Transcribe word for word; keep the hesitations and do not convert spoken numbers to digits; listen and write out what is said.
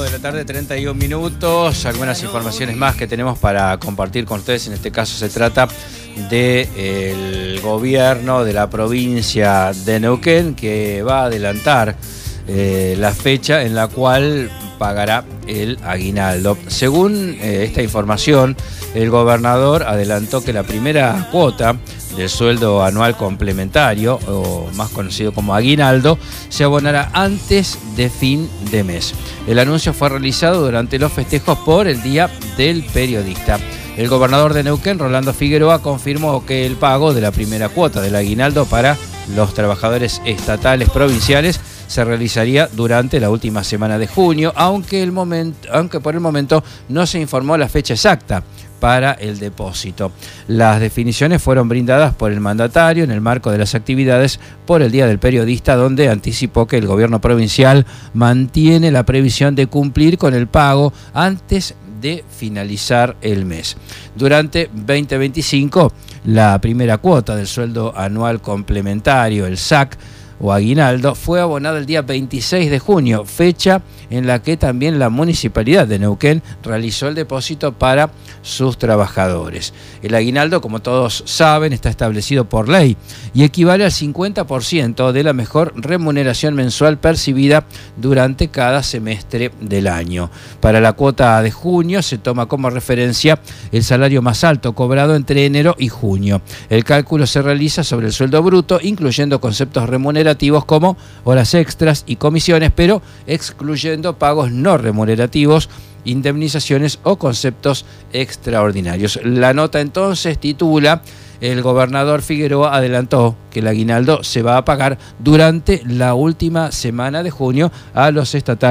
de la tarde, treinta y un minutos. Algunas informaciones más que tenemos para compartir con ustedes. En este caso se trata del gobierno de la provincia de Neuquén, que va a adelantar eh, la fecha en la cual pagará el aguinaldo. Según eh, esta información, el gobernador adelantó que la primera cuota del sueldo anual complementario, o más conocido como aguinaldo, se abonará antes de fin de mes. El anuncio fue realizado durante los festejos por el Día del Periodista. El gobernador de Neuquén, Rolando Figueroa, confirmó que el pago de la primera cuota del aguinaldo para los trabajadores estatales provinciales se realizaría durante la última semana de junio, aunque, el momento, aunque por el momento no se informó la fecha exacta para el depósito. Las definiciones fueron brindadas por el mandatario en el marco de las actividades por el Día del Periodista, donde anticipó que el gobierno provincial mantiene la previsión de cumplir con el pago antes de finalizar el mes. Durante veinte veinticinco, la primera cuota del sueldo anual complementario, el S A C, o aguinaldo, fue abonado el día veintiséis de junio, fecha en la que también la Municipalidad de Neuquén realizó el depósito para sus trabajadores. El aguinaldo, como todos saben, está establecido por ley y equivale al cincuenta por ciento de la mejor remuneración mensual percibida durante cada semestre del año. Para la cuota de junio se toma como referencia el salario más alto cobrado entre enero y junio. El cálculo se realiza sobre el sueldo bruto, incluyendo conceptos remunerativos como horas extras y comisiones, pero excluyendo pagos no remunerativos, indemnizaciones o conceptos extraordinarios. La nota entonces titula: el gobernador Figueroa adelantó que el aguinaldo se va a pagar durante la última semana de junio a los estatales